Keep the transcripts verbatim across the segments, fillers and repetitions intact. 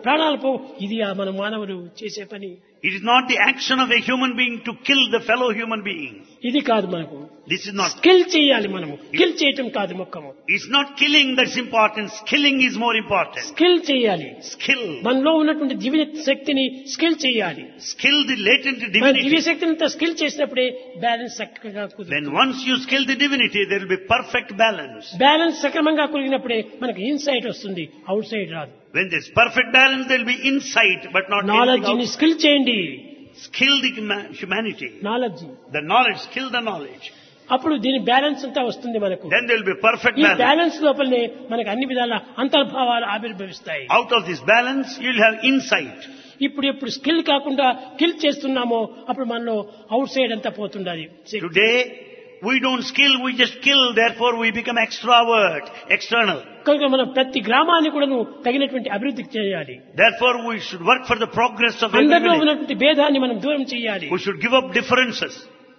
ప్రాణాలు పో ఇది ఆ మన మానవులు చేసే పని. It is not the action of a human being to kill the fellow human being. ఇది కాదు మనకు. This is not. స్కిల్ చేయాలి మనము. కిల్ చేయటం కాదు ముఖ్యము. It's not killing that's important. Skilling is more important. Skill చేయాలి. Skill. మనలో ఉన్నటువంటి దివ్య శక్తిని స్కిల్ చేయాలి. Skill the latent మన divinity. దివ్య శక్తిని స్కిల్ చేసినప్పుడే బ్యాలెన్స్ చక్కగా కుదురుతుంది. When once you skill the divinity, there will be perfect balance. Balance సక్రమంగా కుదిరినప్పుడే మనకు ఇన్సైట్ వస్తుంది, అవుట్ సైడ్ రాదు. When there's perfect balance, there will be insight, but not knowledge ని anything out. స్కిల్ చేయండి. Skill the huma- humanity. Knowledge The knowledge, skill the knowledge. అప్పుడు దీని balance అంతా వస్తుంది మనకు. Then there will be perfect ఈ balance. Balance లోపలనే మనకు అన్ని విధాల అంతర్భావాలు ఆవిర్భవిస్తాయి. Out of this balance, you'll have insight. ఇప్పుడు ఎప్పుడు స్కిల్ కాకుండా కిల్ చేస్తున్నామో అప్పుడు మనలో అవుట్ సైడ్ అంతా పోతుండాలి. Today, we don't skill, we just kill, therefore we become extrovert, external. కనుక మనం ప్రతి గ్రామాన్ని కూడా తగినటువంటి అభివృద్ధి చేయాలి. Therefore we should work for the progress of every అందరిలో village. ఉన్నటువంటి భేదాన్ని మనం దూరం చేయాలి. We should give up differences.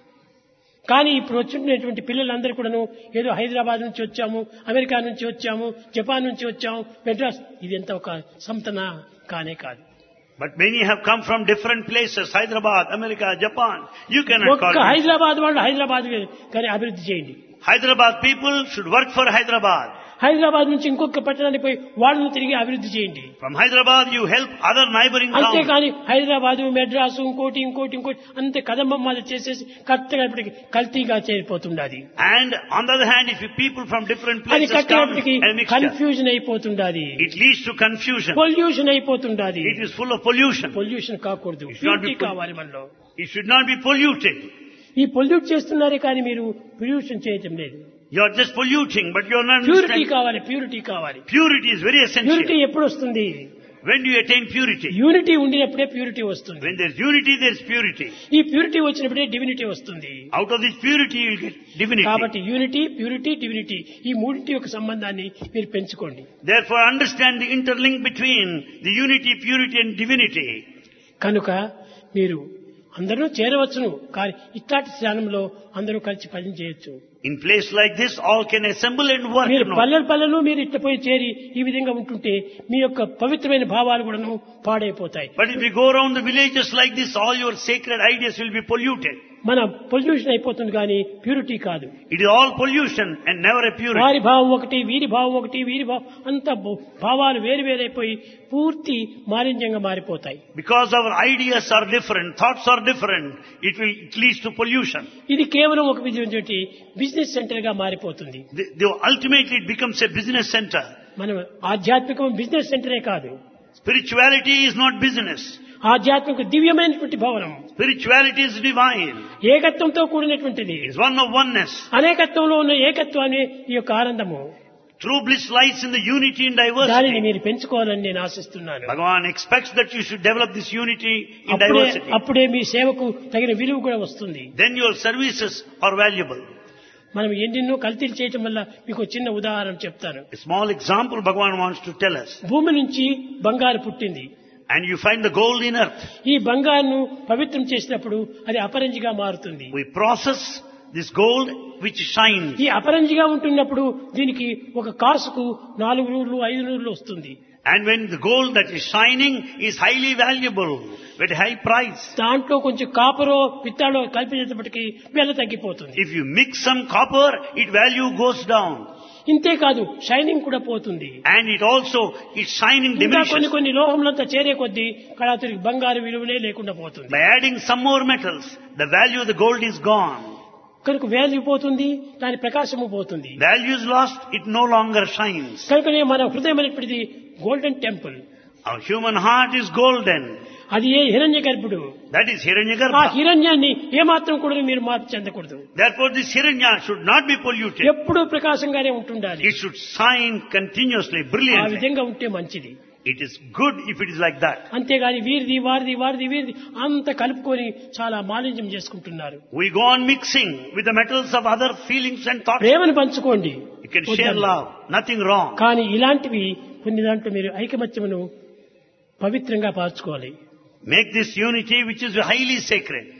కానీ ఇప్పుడు వచ్చినటువంటి పిల్లలందరూ కూడాను ఏదో హైదరాబాద్ నుంచి వచ్చాము, అమెరికా నుంచి వచ్చాము, జపాన్ నుంచి వచ్చాము, మెడ్రాస్, ఇదంతా ఒక సంతన కానే కాదు. But many have come from different places, Hyderabad, America, Japan. You cannot call ఒక్క them. హైదరాబాద్ వాళ్ళు హైదరాబాద్ కానీ అభివృద్ధి చేయండి. Hyderabad people should work for Hyderabad. Hyderabad నుంచి ఇంకొక పట్టణానికి పోయి వాళ్ళని తిరిగి అభివృద్ధి చేయండి. From Hyderabad you help other neighboring towns. అంతేకాని హైదరాబాద్, మెడ్రాసు, ఇంకోటి ఇంకోటి ఇంకోటి అంతే కదంబమ్మాలు చేసేసి కరెక్ట్గా ఇప్పటికి కల్తీగా చేరిపోతుండాలి. And on the other hand, if you people from different అది places come కట్టేపటికి and mixture, confusion అయిపోతుండాలి, it leads to confusion. Pollution అయిపోతుండాలి. It is full of pollution. Pollution కాకూడదు, It should not be purity pol- కావాలి మనలో. It should not be polluted. ఈ pollute చేస్తున్నారే కానీ మీరు pollution చేయటం లేదు. You are just polluting, but you are not purity understanding. కావాలి, ప్యూరిటీ కావాలి. Purity is very essential. Purity ఎప్పుడు వస్తుంది? When do you attain purity? Unity ఉండినప్పుడే ప్యూరిటీ వస్తుంది. When there is unity, there is purity. ఈ purity వచ్చినప్పుడే divinity వస్తుంది. Out of this purity, you will get divinity. కాబట్టి యూనిటీ, ప్యూరిటీ, డివినిటీ ఈ మూడింటి యొక్క సంబంధాన్ని మీరు పెంచుకోండి. Therefore, understand the interlink between the unity, purity and divinity. కనుక మీరు అందరూ చేరవచ్చును, కానీ ఇట్లాంటి స్థానంలో అందరూ కలిసి పని చేయొచ్చు. In place like this, all can assemble and work. మీరు No? పల్లెలు పల్లెలు మీరు ఇట్ట పోయి చేరి ఈ విధంగా ఉంటుంటే మీ యొక్క పవిత్రమైన భావాలు కూడాను పాడైపోతాయి. But if you go around the villages like this, all your sacred ideas will be polluted. మన పొల్యూషన్ అయిపోతుంది కానీ ప్యూరిటీ కాదు. It is all pollution and never a purity. వారి భావం ఒకటి, వీరి భావం ఒకటి, వీరి భావం అంత భావాలు వేరు వేరైపోయి పూర్తి మాలిన్యంగా మారిపోతాయి. Because our ideas are different, thoughts are different, it will it leads to pollution. ఇది కేవలం ఒక విధమైనటువంటి బిజినెస్ సెంటర్ గా మారిపోతుంది. The, the, ultimately, it becomes a business center. మనం ఆధ్యాత్మికం బిజినెస్ సెంటరే కాదు. Spirituality is not business. ఆధ్యాత్మిక దివ్యమైనటువంటి భవనం, Spirituality is divine. ఏకత్వంతో కూడినటువంటిది. It is one of oneness. అనేకత్వంలో ఉన్న ఏకత్వాన్ని ఈ యొక్క ఆనందము, True bliss lies in the unity and దానిని diversity. మీరు పెంచుకోవాలని నేను ఆశిస్తున్నాను. Bhagavan expects that you should develop this unity in అప్పుడే diversity. అప్పుడే మీ సేవకు తగిన విలువ కూడా వస్తుంది. Then your services are valuable. మనం ఎన్నెన్నో కల్తీలు చేయటం వల్ల మీకు ఒక చిన్న ఉదాహరణ చెప్తాను. A small example Bhagavan wants to tell us. భూమి నుంచి బంగారు పుట్టింది. And you find the gold in earth. ఈ బంగారును పవిత్రం చేసినప్పుడు అది అపరంజిగా మారుతుంది. We process this gold which shines. ఈ అపరంజిగా ఉంటున్నప్పుడు దీనికి ఒక కాసుకు నాలుగు నూరులు ఐదు నూరులు వస్తుంది. And when the gold that is shining is highly valuable, with high price. దాంట్లో కొంచెం కాపరో పిత్తాడో కల్పించేటప్పటికి వెల తగ్గిపోతుంది. If you mix some copper, its value goes down. ఇంతే కాదు, షైనింగ్ కూడా పోతుంది. And it also, its shining ఇంకా కొన్ని diminishes. కొన్ని లోహంలంతా చేరే కొద్దీ కళాతురికి బంగారు విలువనే లేకుండా పోతుంది. By adding some more metals, the value of the gold is gone. కనుక వాల్యూ పోతుంది, దాని ప్రకాశము పోతుంది. Value is lost, it no longer shines. కనుకనే మన హృదయం అనేటువంటిది golden temple. Our human heart is golden. అది ఏ హిరణ్య గర్భుడు. That is ఆ Hiranyagarbha. హిరణ్యాన్ని ఏమాత్రం కూడా మీరు మార్పు చెందకూడదు. Therefore this Hiranya should not be polluted. ఎప్పుడూ ప్రకాశంగానే ఉంటుండాలి. It should shine continuously, ఆ brilliantly. విధంగా ఉంటే మంచిది. It is good if it is like that. అంతేగాని వీరిది వారిది వారిది వీరిది అంత కలుపుకొని చాలా మాలిన్యం చేసుకుంటున్నారు. We go on mixing with the metals of other feelings and thoughts. ప్రేమను పంచుకోండి, You can share love, nothing wrong. కానీ ఇలాంటివి కొన్ని దాంట్లో మీరు ఐకమత్యమును పవిత్రంగా పార్చుకోవాలి. Make this unity which is highly sacred.